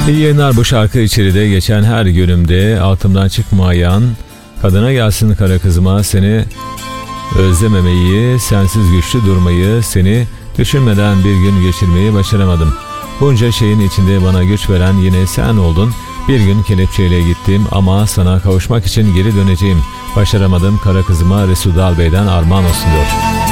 İyi yayınlar. Bu şarkı içeride geçen her günümde altımdan çıkmayan, kadına gelsin kara kızıma, seni özlememeyi, sensiz güçlü durmayı, seni düşünmeden bir gün geçirmeyi başaramadım. Bunca şeyin içinde bana güç veren yine sen oldun. Bir gün kelepçeyle gittim ama sana kavuşmak için geri döneceğim. Başaramadım kara kızıma, Resul Dalbey'den armağan olsun diyor.